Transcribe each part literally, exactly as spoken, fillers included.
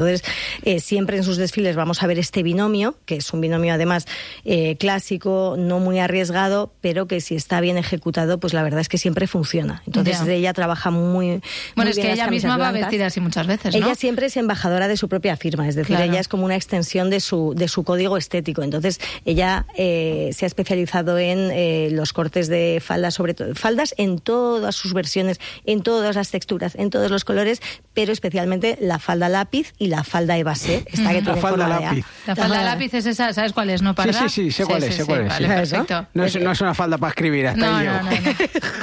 Entonces, eh, siempre en sus desfiles vamos a ver este binomio, que es un binomio además eh, clásico, no muy arriesgado, pero que si está bien ejecutado, pues la verdad es que siempre funciona. Entonces, ya. ella trabaja muy, muy bueno, es bien que ella misma blancas. va vestida así muchas veces, ¿no? Ella siempre es embajadora de su propia firma, es decir, claro. ella es como una extensión de su, de su código estético. Entonces, ella eh, se ha especializado en eh, los cortes de faldas, sobre todo faldas en todas sus versiones, en todas las texturas, en todos los colores, pero especialmente la falda lápiz y la falda evasé, esta que la tiene falda forma lápiz. de A. La falda Ajá. lápiz es esa, ¿sabes cuál es? ¿No, Parda? Sí, sí, sí, sé cuál sí, es, sí, sé cuál sí, es. Vale, Sí. perfecto. No es, no es una falda para escribir, hasta no, ahí no, llego. no, no.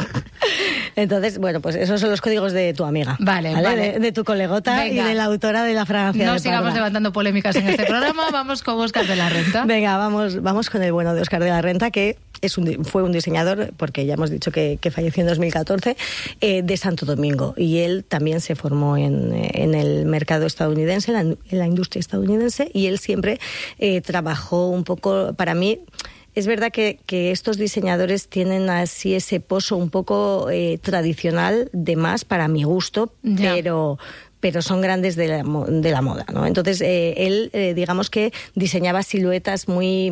Entonces, bueno, pues esos son los códigos de tu amiga. Vale, vale. vale. De, de tu colegota Venga. y de la autora de la fragancia No de sigamos Parda. levantando polémicas en este programa, vamos con Óscar de la Renta. Venga, vamos, vamos con el bueno de Óscar de la Renta, que es un, fue un diseñador, porque ya hemos dicho que, que falleció en dos mil catorce, eh, de Santo Domingo. Y él también se formó en, en el mercado estadounidense, en la, en la industria estadounidense, y él siempre eh, trabajó un poco, para mí... Es verdad que, que estos diseñadores tienen así ese pozo un poco eh, tradicional de más para mi gusto, ya. pero... pero son grandes de la, de la moda, ¿no? Entonces, eh, él, eh, digamos que diseñaba siluetas muy...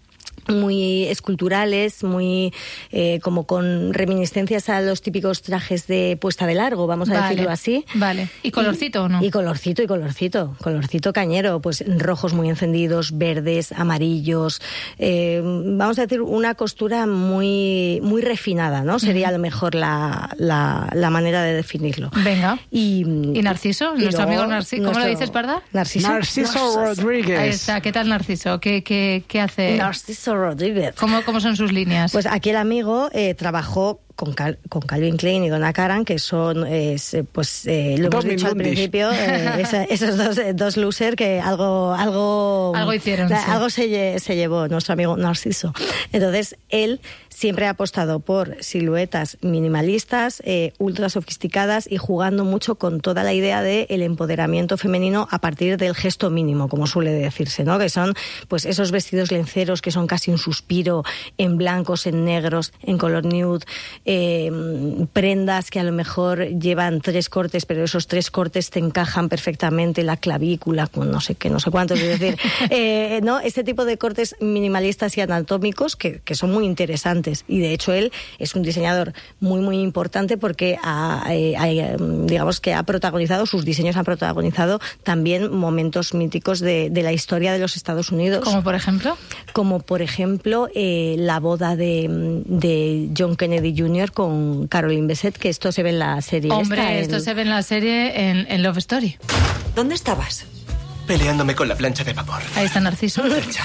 muy esculturales, muy eh, como con reminiscencias a los típicos trajes de puesta de largo, vamos a vale, decirlo así. Vale. ¿Y colorcito y, o no? Y colorcito, y colorcito. Colorcito cañero, pues rojos muy encendidos, verdes, amarillos. Eh, vamos a decir, una costura muy, muy refinada, ¿no? Sería a lo mejor la, la, la manera de definirlo. Venga. Y, ¿Y Narciso? Y ¿Nuestro luego, amigo Narciso? ¿Cómo nuestro... lo dices, Parda? Narciso. Narciso Rodríguez. Ahí está. ¿Qué tal Narciso? ¿Qué, qué, qué hace? Narciso Rodríguez. ¿Cómo, ¿Cómo son sus líneas? Pues aquí el amigo eh, trabajó con, Cal, con Calvin Klein y Donna Karan, que son, eh, pues, eh, lo hemos Tommy dicho Mundis. al principio, eh, esa, esos dos, eh, dos losers que algo... Algo, algo hicieron, la, sí. Algo se, se llevó nuestro amigo Narciso. Entonces, él siempre ha apostado por siluetas minimalistas, eh, ultra sofisticadas y jugando mucho con toda la idea del empoderamiento femenino a partir del gesto mínimo, como suele decirse, ¿no? Que son, pues, esos vestidos lenceros que son casi un suspiro, en blancos, en negros, en color nude, Eh, prendas que a lo mejor llevan tres cortes, pero esos tres cortes te encajan perfectamente, la clavícula con no sé qué, no sé cuántos, es decir, eh, ¿no? Este tipo de cortes minimalistas y anatómicos que, que son muy interesantes, y de hecho él es un diseñador muy muy importante porque ha, eh, ha, digamos que ha protagonizado, sus diseños han protagonizado también momentos míticos de, de la historia de los Estados Unidos. ¿Como por ejemplo? Como por ejemplo eh, la boda de, de John Kennedy junior con Caroline Bessette, que esto se ve en la serie. Hombre, esta, esto en... se ve en la serie en, en Love Story. ¿Dónde estabas? Peleándome con la plancha de vapor. Ahí está Narciso.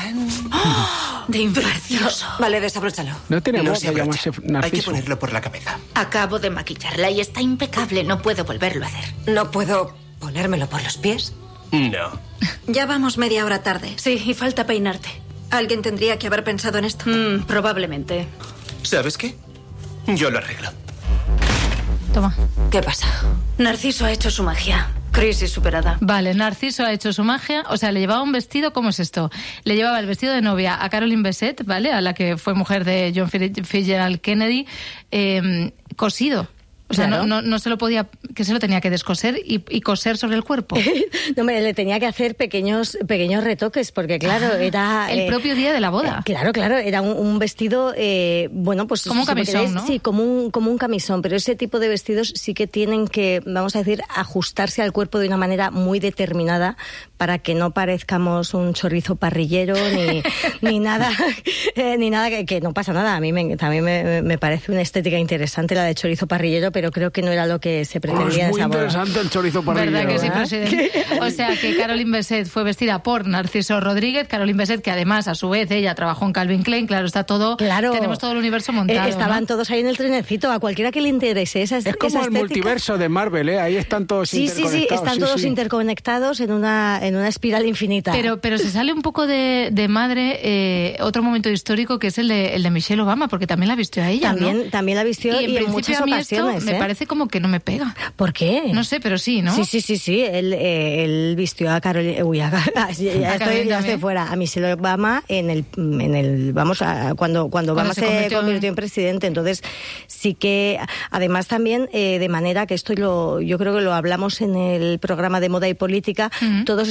¡Oh! De imprecioso. Vale, desabróchalo. No tiene no voz de llamarse Narciso. Hay que ponerlo por la cabeza. Acabo de maquillarla y está impecable. No puedo volverlo a hacer. ¿No puedo ponérmelo por los pies? No. Ya vamos media hora tarde. Sí, y falta peinarte. Alguien tendría que haber pensado en esto. Mm, probablemente. ¿Sabes qué? Yo lo arreglo. Toma. ¿Qué pasa? Narciso ha hecho su magia. Crisis superada. Vale, Narciso ha hecho su magia. O sea, le llevaba un vestido, ¿cómo es esto? Le llevaba el vestido de novia a Caroline Bessette, ¿vale? A la que fue mujer de John Fitzgerald Kennedy, eh, cosido. O sea, claro. no, no, no se lo podía, que se lo tenía que descoser y, y coser sobre el cuerpo. No, hombre, le tenía que hacer pequeños pequeños retoques, porque claro, ah, era... El eh, propio día de la boda. Eh, claro, claro, era un, un vestido, eh, bueno, pues... Como un camisón, queréis, ¿no? Sí, como un, como un camisón, pero ese tipo de vestidos sí que tienen que, vamos a decir, ajustarse al cuerpo de una manera muy determinada para que no parezcamos un chorizo parrillero, ni, ni nada, eh, ni nada que, que no pasa nada. A mí me, también me, me parece una estética interesante la de chorizo parrillero, pero creo que no era lo que se pretendía oh, es muy en esa boda. Interesante el chorizo parrillero. ¿Verdad que sí, ¿eh? presidente? O sea, que Caroline Bessette fue vestida por Narciso Rodríguez. Caroline Bessette, que además, a su vez, ella trabajó en Calvin Klein. Claro, está todo... Claro. Tenemos todo el universo montado, eh, Estaban ¿no? todos ahí en el trenecito. A cualquiera que le interese esa Es como esa el estética. multiverso de Marvel, ¿eh? Ahí están todos sí, interconectados. Sí, sí, están sí, todos sí. interconectados en una, en una espiral infinita. Pero, pero se sale un poco de, de madre eh, otro momento histórico, que es el de, el de Michelle Obama, porque también la vistió a ella, También, ¿no? también la vistió y en, y en principio muchas a mí ocasiones. Esto ¿eh? me parece como que no me pega. ¿Por qué? No sé, pero sí, ¿no? Sí, sí, sí, sí. Él, eh, él vistió a Carolina... Uy, a, ya, ya, estoy, ya estoy fuera. A Michelle Obama en el... En el vamos, a, cuando, cuando Obama se, se convirtió, convirtió en presidente. Entonces, sí que... Además, también, eh, de manera que esto lo, yo creo que lo hablamos en el programa de Moda y Política, uh-huh. todos